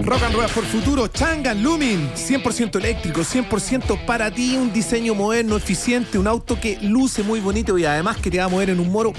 Rock and Roll por Futuro, Changan Lumin, 100% eléctrico, 100% para ti, un diseño moderno, eficiente, un auto que luce muy bonito y además que te va a mover en un modo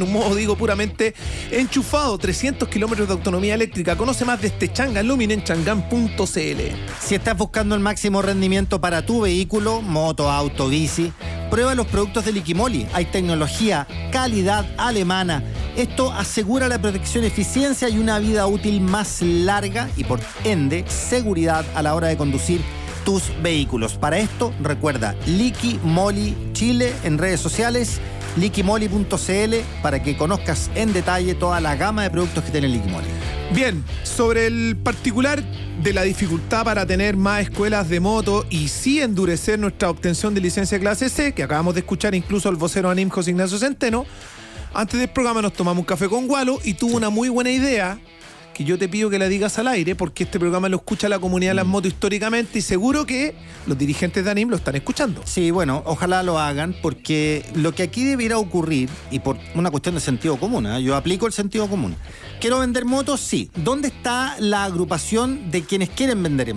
puramente enchufado, 300 kilómetros de autonomía eléctrica. Conoce más de este Changan Lumin en changan.cl. Si estás buscando el máximo rendimiento para tu vehículo, moto, auto, bici, prueba los productos de Liquimoli. Hay tecnología, calidad alemana. Esto asegura la protección, eficiencia y una vida útil más larga y por ende seguridad a la hora de conducir tus vehículos. Para esto, recuerda Liquimoli Chile en redes sociales, liquimoli.cl, para que conozcas en detalle toda la gama de productos que tiene Liquimoli. Bien, sobre el particular de la dificultad para tener más escuelas de moto y sí endurecer nuestra obtención de licencia clase C, que acabamos de escuchar incluso al vocero ANIM, José Ignacio Centeno, antes del programa nos tomamos un café con Gualo y tuvo una muy buena idea que yo te pido que la digas al aire, porque este programa lo escucha la comunidad de las motos históricamente y seguro que los dirigentes de ANIM lo están escuchando. Sí, bueno, ojalá lo hagan, porque lo que aquí debiera ocurrir, y por una cuestión de sentido común, yo aplico el sentido común. ¿Quiero vender motos? Sí. ¿Dónde está la agrupación de quienes quieren vender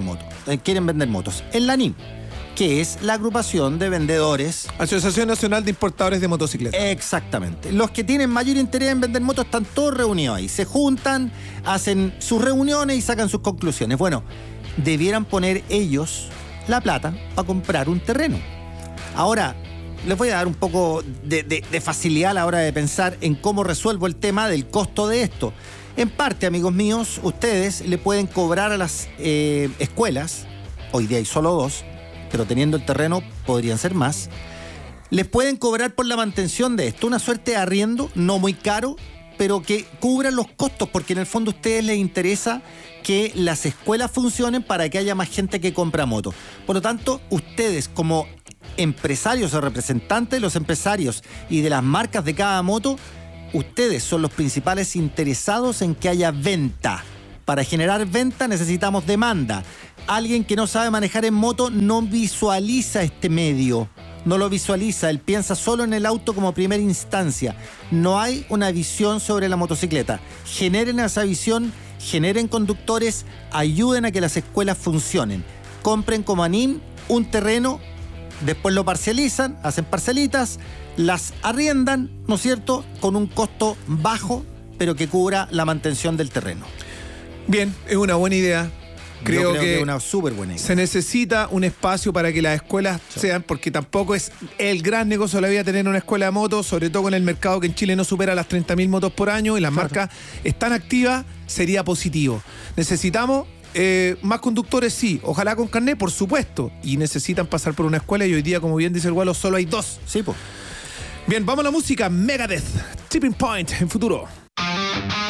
motos? En la ANIM, que es la agrupación de vendedores. Asociación Nacional de Importadores de Motocicletas. Exactamente. Los que tienen mayor interés en vender motos están todos reunidos ahí. Se juntan, hacen sus reuniones y sacan sus conclusiones. Bueno, debieran poner ellos la plata para comprar un terreno. Ahora, les voy a dar un poco de facilidad a la hora de pensar en cómo resuelvo el tema del costo de esto. En parte, amigos míos, ustedes le pueden cobrar a las escuelas, hoy día hay solo 2, pero teniendo el terreno podrían ser más, les pueden cobrar por la mantención de esto, una suerte de arriendo, no muy caro, pero que cubran los costos, porque en el fondo a ustedes les interesa que las escuelas funcionen para que haya más gente que compra motos. Por lo tanto, ustedes como empresarios o representantes de los empresarios y de las marcas de cada moto, ustedes son los principales interesados en que haya venta. Para generar venta necesitamos demanda. Alguien que no sabe manejar en moto no visualiza este medio, no lo visualiza, él piensa solo en el auto como primera instancia. No hay una visión sobre la motocicleta. Generen esa visión, generen conductores, ayuden a que las escuelas funcionen. Compren como ANIM un terreno, después lo parcializan, hacen parcelitas, las arriendan, ¿no es cierto?, con un costo bajo, pero que cubra la mantención del terreno. Bien, es una buena idea. Creo que es una súper buena idea. Se necesita un espacio para que las escuelas sean, porque tampoco es el gran negocio de la vida tener una escuela de motos, sobre todo con el mercado que en Chile no supera las 30.000 motos por año y las marcas están activas, sería positivo. Necesitamos más conductores, sí, ojalá con carnet, por supuesto, y necesitan pasar por una escuela y hoy día, como bien dice el Gualo, solo hay 2. Sí, pues. Bien, vamos a la música. Megadeth, Tipping Point en Futuro.